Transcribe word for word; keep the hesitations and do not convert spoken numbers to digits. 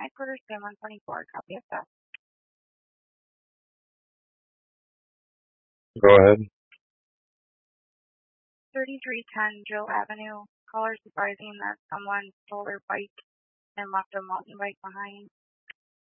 Headquarters, San one twenty-four, copy of that. Go ahead. thirty-three ten Joe Avenue. Caller advising that someone stole their bike and left a mountain bike behind.